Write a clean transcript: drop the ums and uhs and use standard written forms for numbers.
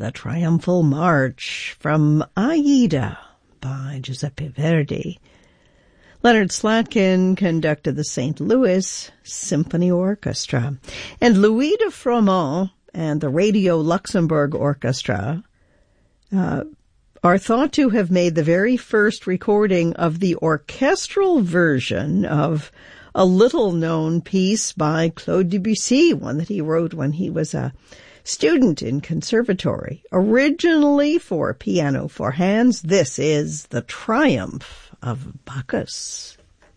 the Triumphal March from Aida by Giuseppe Verdi. Leonard Slatkin conducted the St. Louis Symphony Orchestra, and Louis de Froment and the Radio Luxembourg Orchestra are thought to have made the very first recording of the orchestral version of a little-known piece by Claude Debussy, one that he wrote when he was a student in conservatory. Originally for piano four hands, this is The Triumph of Bacchus.